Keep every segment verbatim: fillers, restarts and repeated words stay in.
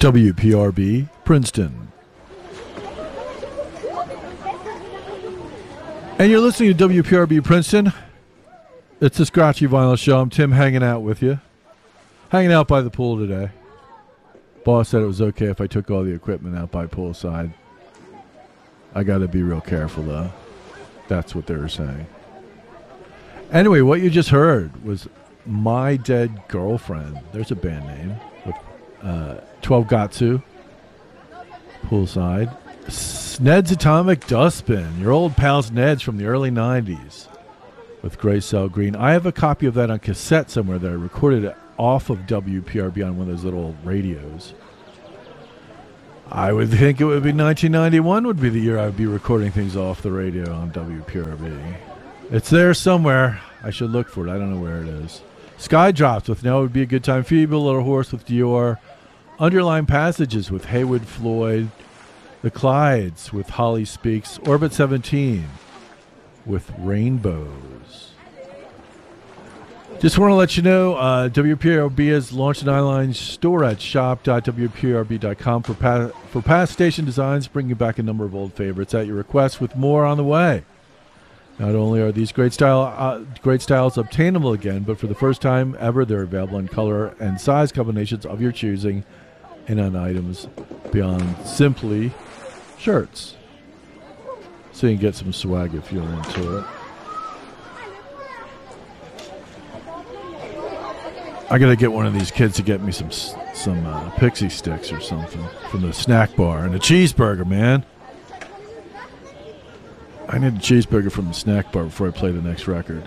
W P R B, Princeton. And you're listening to W P R B, Princeton. It's the Scratchy Vinyl Show. I'm Tim hanging out with you. Hanging out by the pool today. Boss said it was okay if I took all the equipment out by poolside. I got to be real careful, though. That's what they were saying. Anyway, what you just heard was My Dead Girlfriend. There's a band name. With uh, twelve Gatsu. Poolside. Ned's Atomic Dustbin. Your old pals Ned's from the early nineties. With Gray Cell Green. I have a copy of that on cassette somewhere that I recorded it off of W P R B on one of those little radios. I would think it would be nineteen ninety-one would be the year I would be recording things off the radio on W P R B. It's there somewhere. I should look for it. I don't know where it is. Sky Drops with Now Would Be a Good Time. Feeble Little Horse with Dior. Underlying Passages with Haywood Floyd. The Clydes with Holly Speaks. Orbit seventeen with Rainbows. Just want to let you know, uh, W P R B has launched an online store at shop dot w p r b dot com for, pa- for past station designs, bringing back a number of old favorites at your request with more on the way. Not only are these great style uh, great styles obtainable again, but for the first time ever, they're available in color and size combinations of your choosing and on items beyond simply shirts. So you can get some swag if you're into it. I gotta get one of these kids to get me some some uh, pixie sticks or something from the snack bar and a cheeseburger, man. I need a cheeseburger from the snack bar before I play the next record.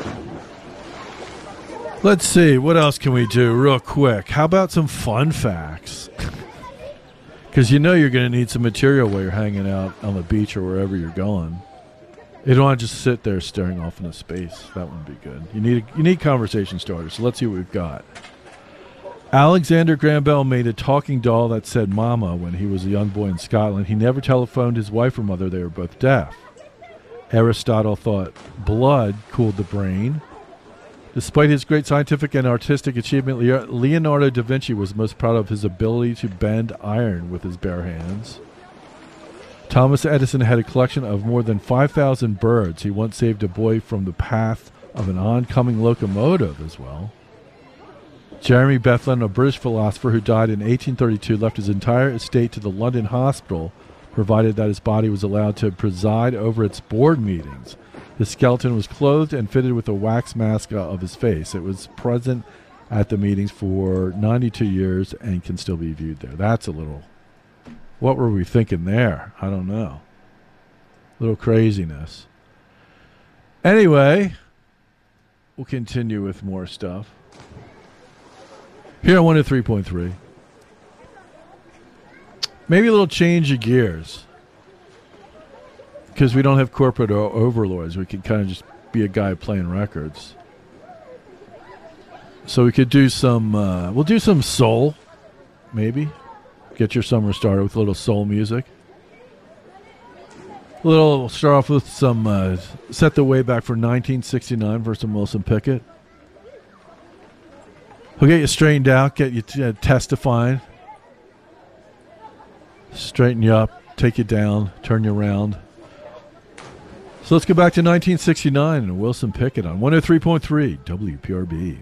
Let's see, what else can we do real quick? How about some fun facts? Because you know you're going to need some material while you're hanging out on the beach or wherever you're going. You don't want to just sit there staring off into space. That wouldn't be good. You need a, you need conversation starters. So let's see what we've got. Alexander Graham Bell made a talking doll that said "Mama" when he was a young boy in Scotland. He never telephoned his wife or mother. They were both deaf. Aristotle thought blood cooled the brain. Despite his great scientific and artistic achievement, Leonardo da Vinci was most proud of his ability to bend iron with his bare hands. Thomas Edison had a collection of more than five thousand birds. He once saved a boy from the path of an oncoming locomotive as well. Jeremy Bethlen, a British philosopher who died in eighteen thirty-two, left his entire estate to the London Hospital, provided that his body was allowed to preside over its board meetings. His skeleton was clothed and fitted with a wax mask of his face. It was present at the meetings for ninety-two years and can still be viewed there. That's a little... What were we thinking there? I don't know. A little craziness. Anyway, we'll continue with more stuff. Here on one oh three point three. Maybe a little change of gears. Because we don't have corporate o- overlords. We could kind of just be a guy playing records. So we could do some, uh, we'll do some soul, maybe. Get your summer started with a little soul music. A little, we'll start off with some, uh, set the way back for nineteen sixty-nine for some Wilson Pickett. He'll get you straightened out, get you t- uh, testifying. Straighten you up, take you down, turn you around. So let's go back to nineteen sixty-nine and Wilson Pickett on one oh three point three W P R B.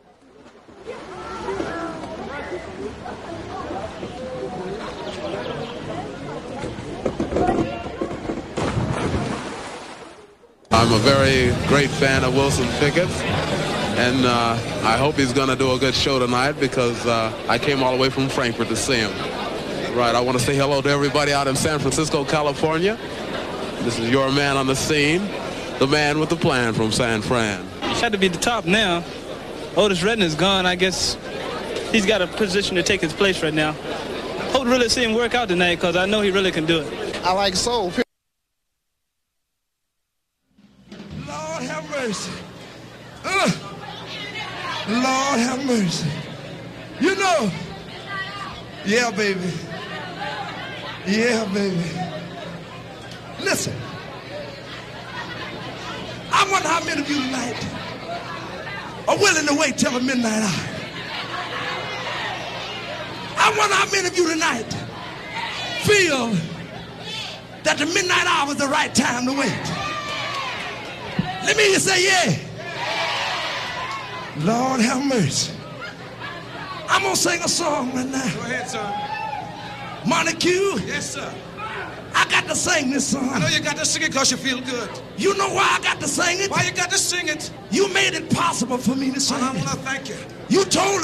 I'm a very great fan of Wilson Pickett, and uh, I hope he's going to do a good show tonight because uh, I came all the way from Frankfurt to see him. Right, I want to say hello to everybody out in San Francisco, California. This is your man on the scene, the man with the plan from San Fran. He's had to be the top now. Otis Redding is gone. I guess he's got a position to take his place right now. Hope to really see him work out tonight because I know he really can do it. I like soul. Lord have mercy. Uh, Lord have mercy. You know, yeah, baby. Yeah, baby. Listen, I wonder how many of you tonight are willing to wait till the midnight hour. I wonder how many of you tonight feel that the midnight hour is the right time to wait. Let me hear you say, yeah. Lord have mercy. I'm going to sing a song right now. Go ahead, son. Montague. Yes, sir. I got to sing this song. I know you got to sing it because you feel good. You know why I got to sing it? Why you got to sing it? You made it possible for me to sing And I it. want to thank you. You told